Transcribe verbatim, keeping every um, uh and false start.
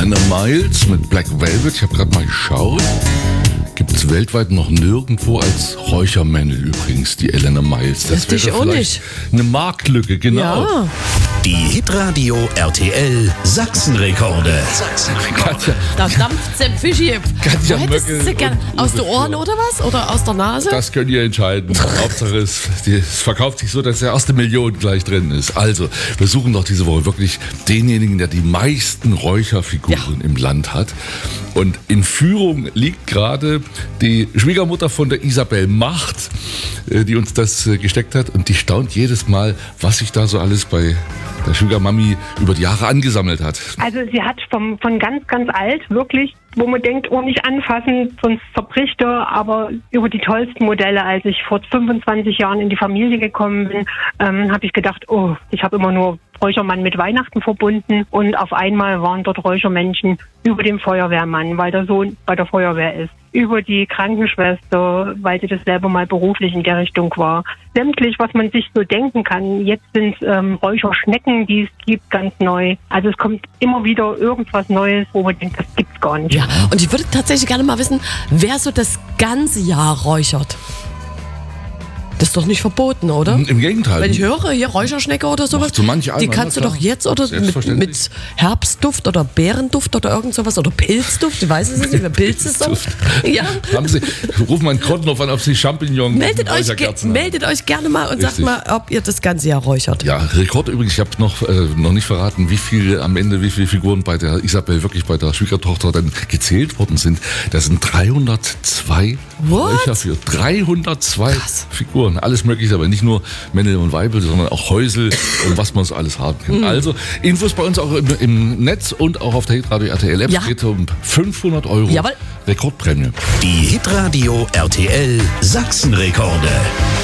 Elena Miles mit Black Velvet. Ich habe gerade mal geschaut. Gibt es weltweit noch nirgendwo als Räuchermännel übrigens, die Elena Miles. Das Das wäre auch vielleicht nicht. eine Marktlücke, genau. Ja. Die Hitradio R T L Sachsenrekorde. Sachsenrekorde. Da dampft es im Fischchen. Katja Wo hättest du Möckel sie gern? und Aus Uwe den Ohren Führer. oder was? Oder aus der Nase? Das könnt ihr entscheiden. Hauptsache es, die, es verkauft sich so, dass der erste Million gleich drin ist. Also, wir suchen doch diese Woche wirklich denjenigen, der die meisten Räucherfiguren Ja. im Land hat. Und in Führung liegt gerade die Schwiegermutter von der Isabel Macht, äh, die uns das äh, gesteckt hat. Und die staunt jedes Mal, was sich da so alles bei der Schwiegermami über die Jahre angesammelt hat. Also sie hat vom, von ganz, ganz alt wirklich, wo man denkt, oh, nicht anfassen, sonst zerbricht er, aber über die tollsten Modelle. Als ich vor fünfundzwanzig Jahren in die Familie gekommen bin, ähm, habe ich gedacht, oh, ich habe immer nur Räuchermann mit Weihnachten verbunden und auf einmal waren dort Räuchermännchen über dem Feuerwehrmann, weil der Sohn bei der Feuerwehr ist, über die Krankenschwester, weil sie das selber mal beruflich in der Richtung war. Sämtlich, was man sich so denken kann. Jetzt sind es ähm, Räucherschnecken, die es gibt, ganz neu. Also es kommt immer wieder irgendwas Neues, wo man denkt, das gibt's gar nicht. Ja, und ich würde tatsächlich gerne mal wissen, wer so das ganze Jahr räuchert. Das ist doch nicht verboten, oder? Im Gegenteil. Wenn ich höre, hier Räucherschnecke oder sowas, Macht so manch einer, die kannst du na doch klar. jetzt oder mit, Selbstverständlich. mit Herbstduft oder Beerenduft oder irgend sowas oder Pilzduft, ich weiß es nicht, wer Pilz ist doch. Ja. Haben Sie, ruf mal einen Krottendorf an, ob Sie Champignon Meldet euch, ge Räucherkerzen haben. meldet euch gerne mal und sagt Richtig. mal, ob ihr das ganze Jahr räuchert. Ja, Rekord übrigens, ich habe noch, äh, noch nicht verraten, wie viel am Ende, wie viele Figuren bei der Isabel, wirklich bei der Schwiegertochter dann gezählt worden sind. Das sind dreihundertzwei What? Räucher für dreihundertzwei Krass. Figuren. Alles mögliche, aber nicht nur Männel und Weibel, sondern auch Häusel und was man so alles haben kann. Mhm. Also, Infos bei uns auch im, im Netz und auch auf der Hitradio R T L App. Ja. Es geht um fünfhundert Euro Jawohl. Rekordprämie. Die Hitradio R T L Sachsenrekorde.